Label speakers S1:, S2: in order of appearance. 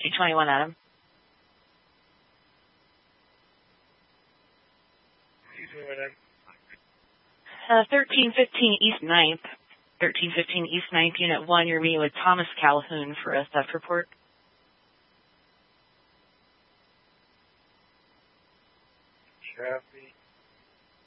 S1: 821, Adam. 1315 East 9th. 1315 East 9th, Unit 1. You're meeting with Thomas Calhoun for a theft report.
S2: Copy.